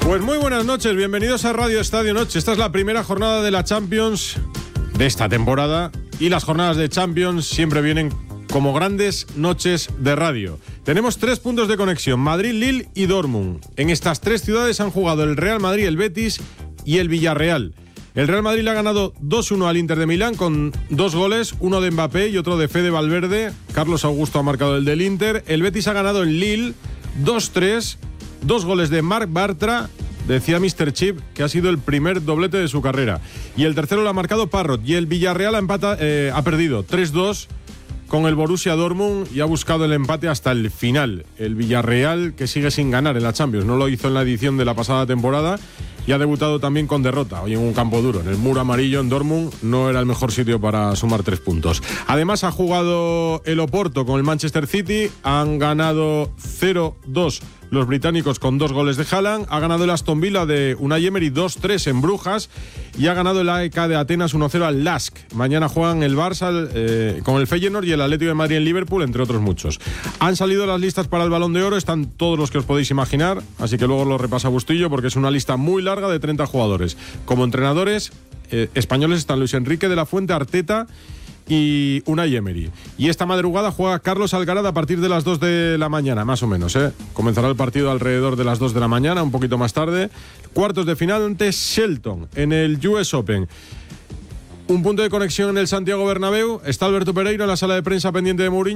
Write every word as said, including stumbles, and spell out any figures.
Pues muy buenas noches, bienvenidos a Radio Estadio Noche. Esta es la primera jornada de la Champions de esta temporada y las jornadas de Champions siempre vienen como grandes noches de radio. Tenemos tres puntos de conexión, Madrid, Lille y Dortmund. En estas tres ciudades han jugado el Real Madrid, el Betis y el Villarreal. El Real Madrid le ha ganado dos uno al Inter de Milán con dos goles, uno de Mbappé y otro de Fede Valverde. Carlos Augusto ha marcado el del Inter. El Betis ha ganado en Lille dos tres, dos goles de Marc Bartra. Decía míster Chip que ha sido el primer doblete de su carrera. Y el tercero lo ha marcado Parrot. Y el Villarreal ha, empata, eh, ha perdido tres dos con el Borussia Dortmund y ha buscado el empate hasta el final. El Villarreal, que sigue sin ganar en la Champions, no lo hizo en la edición de la pasada temporada y ha debutado también con derrota, hoy en un campo duro. En el muro amarillo en Dortmund no era el mejor sitio para sumar tres puntos. Además ha jugado el Oporto con el Manchester City, han ganado cero dos los británicos con dos goles de Haaland, ha ganado el Aston Villa de Unai Emery dos tres en Brujas y ha ganado el A E K de Atenas uno cero al Lask. Mañana juegan el Barça eh, con el Feyenoord y el Atlético de Madrid en Liverpool, entre otros muchos. Han salido las listas para el Balón de Oro, están todos los que os podéis imaginar, así que luego lo repasa Bustillo porque es una lista muy larga de treinta jugadores. Como entrenadores eh, españoles están Luis Enrique de la Fuente, Arteta y Unai Emery. Y esta madrugada juega Carlos Alcaraz a partir de las dos de la mañana, más o menos, ¿eh? Comenzará el partido alrededor de las dos de la mañana, un poquito más tarde. Cuartos de final ante Shelton en el U S Open. Un punto de conexión en el Santiago Bernabéu. Está Alberto Pereiro en la sala de prensa pendiente de Mourinho.